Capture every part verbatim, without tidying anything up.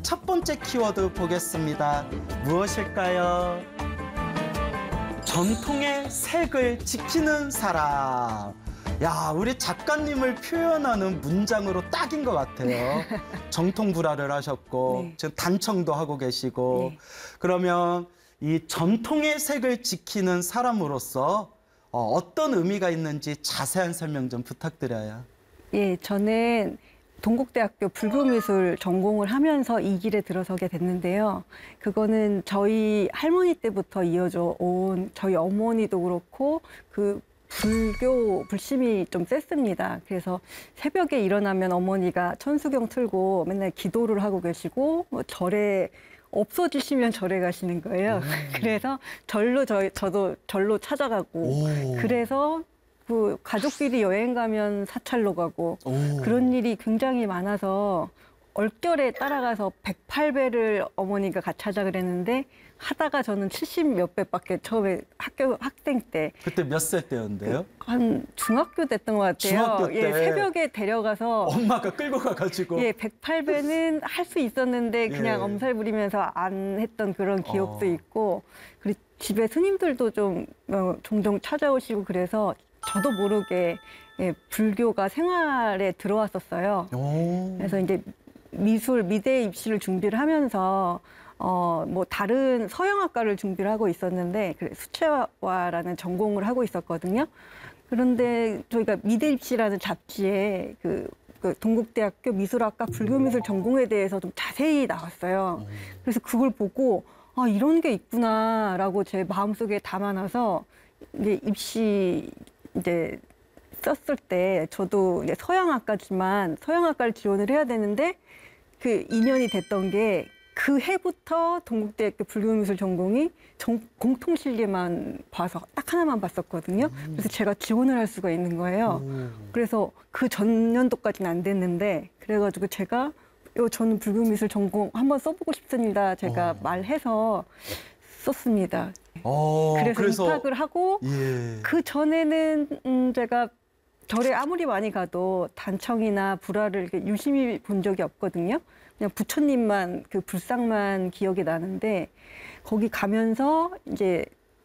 첫 번째 키워드 보겠습니다. 무엇일까요? 전통의 색을 지키는 사람. 야, 우리 작가님을 표현하는 문장으로 딱인 것 같아요. 정통 불화를 하셨고 네. 지금 단청도 하고 계시고 네. 그러면 이 전통의 색을 지키는 사람으로서 어, 어떤 의미가 있는지 자세한 설명 좀 부탁드려요. 예, 저는 동국대학교 불교미술 전공을 하면서 이 길에 들어서게 됐는데요. 그거는 저희 할머니 때부터 이어져 온 저희 어머니도 그렇고 그 불교 불심이 좀 셌습니다. 그래서 새벽에 일어나면 어머니가 천수경 틀고 맨날 기도를 하고 계시고 뭐 절에 없어지시면 절에 가시는 거예요. 오. 그래서 절로 저, 저도 절로 찾아가고 오. 그래서 그 가족끼리 여행 가면 사찰로 가고 오. 그런 일이 굉장히 많아서 얼결에 따라가서 백팔 배를 어머니가 같이 하자 그랬는데 하다가 저는 칠십 몇 배밖에 처음에 학교 학생 때 그때 몇 살 때였는데요? 한 중학교 때였던 것 같아요. 중학교 때. 예, 새벽에 데려가서 엄마가 끌고 가가지고. 예, 백팔 배는 할 수 있었는데 그냥 예. 엄살 부리면서 안 했던 그런 기억도 어. 있고 그리고 집에 스님들도 좀 어, 종종 찾아오시고 그래서 저도 모르게 예, 불교가 생활에 들어왔었어요. 오. 그래서 이제 미술 미대 입시를 준비를 하면서 어, 뭐 다른 서양학과를 준비를 하고 있었는데 그래, 수채화라는 전공을 하고 있었거든요. 그런데 저희가 미대 입시라는 잡지에 그, 그 동국대학교 미술학과 불교미술 전공에 대해서 좀 자세히 나왔어요. 그래서 그걸 보고 아 이런 게 있구나라고 제 마음속에 담아놔서 이제 입시 이제 썼을 때 저도 이제 서양학과지만 서양학과를 지원을 해야 되는데 그 인연이 됐던 게 그 해부터 동국대학교 불교미술 전공이 정, 공통실기만 봐서 딱 하나만 봤었거든요. 그래서 제가 지원을 할 수가 있는 거예요. 오. 그래서 그 전년도까지는 안 됐는데 그래가지고 제가 요 저는 불교미술 전공 한번 써보고 싶습니다. 제가 어. 말해서 썼습니다. 어, 그래서, 그래서 입학을 하고 예. 그 전에는 음, 제가 절에 아무리 많이 가도 단청이나 불화를 이렇게 유심히 본 적이 없거든요. 그냥 부처님만 그 불상만 기억이 나는데 거기 가면서 이제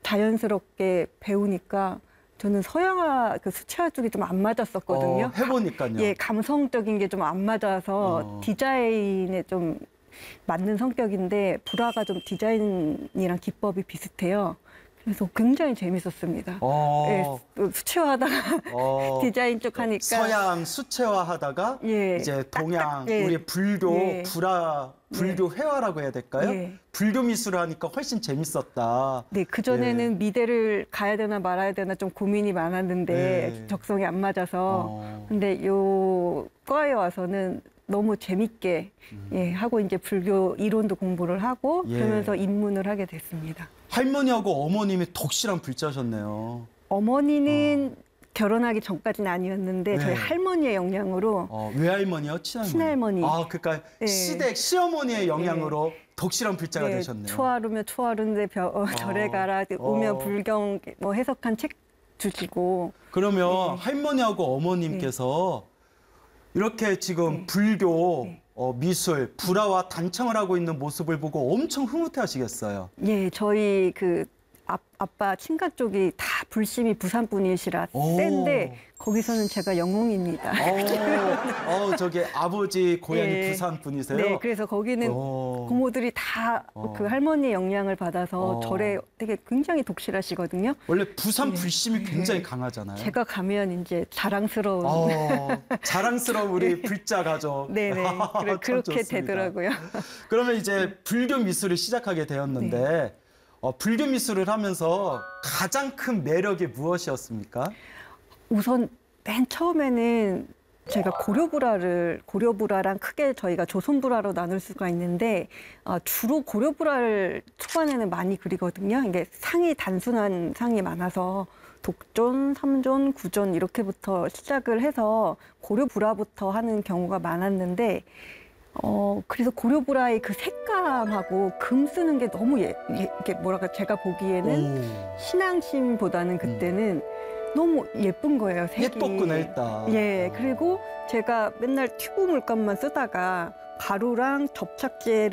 자연스럽게 배우니까 저는 서양화 그 수채화 쪽이 좀 안 맞았었거든요. 어, 해보니까요. 예, 감성적인 게 좀 안 맞아서 어. 디자인에 좀 맞는 성격인데 불화가 좀 디자인이랑 기법이 비슷해요. 그래서 굉장히 재밌었습니다. 어. 예, 수채화하다가 어. 디자인 쪽 하니까 서양 수채화 하다가 예, 이제 동양 예. 우리 불교 예. 불화 불교 회화라고 해야 될까요? 예. 불교 미술을 하니까 훨씬 재밌었다. 네, 그전에는 예. 미대를 가야 되나 말아야 되나 좀 고민이 많았는데 예. 적성이 안 맞아서 어. 근데 요 과에 와서는 너무 재밌게 음. 예, 하고 이제 불교 이론도 공부를 하고 예. 그러면서 입문을 하게 됐습니다. 할머니하고 어머님이 독실한 불자셨네요. 어머니는 결혼하기 전까지는 아니었는데 네. 저희 할머니의 영향으로 어, 외할머니요? 친할머니? 친할머니. 아, 그러니까 네. 시댁 시어머니의 영향으로 독실한 불자가 네, 되셨네요. 초하루면 초하루인데 벼, 어, 절에 가라 오면 어. 불경 뭐 해석한 책 주시고 그러면 네. 할머니하고 어머님께서 이렇게 지금 네. 불교 네. 어, 미술, 불화와 단청을 하고 있는 모습을 보고 엄청 흐뭇해 하시겠어요. 예, 저희 그 아, 아빠 친가 쪽이 다 불심이 부산 분이시라 오. 센데 거기서는 제가 영웅입니다. 어, 어, 저기 아버지 고향이 예. 부산 분이세요? 네, 그래서 거기는 어. 고모들이 다 그 어. 할머니의 영향을 받아서 어. 절에 되게 굉장히 독실하시거든요. 원래 부산 네. 불심이 굉장히 강하잖아요. 제가 가면 이제 자랑스러운. 어, 자랑스러운 우리 불자 가족. 네네. 그래, 참 그렇게 좋습니다. 되더라고요. 그러면 이제 불교 미술을 시작하게 되었는데 네. 어, 불교 미술을 하면서 가장 큰 매력이 무엇이었습니까? 우선 맨 처음에는 제가 고려불화를 고려불화랑 크게 저희가 조선불화로 나눌 수가 있는데 어, 주로 고려불화를 초반에는 많이 그리거든요. 이게 상이 단순한 상이 많아서 독존, 삼존, 구존 이렇게부터 시작을 해서 고려불화부터 하는 경우가 많았는데 어 그래서 고려불화의 그 색감하고 금 쓰는 게 너무 예, 예 이게 뭐랄까 제가 보기에는 오. 신앙심보다는 그때는 너무 예쁜 거예요, 색이. 예뻤구나 일단. 예, 그리고 제가 맨날 튜브 물감만 쓰다가 가루랑 접착제를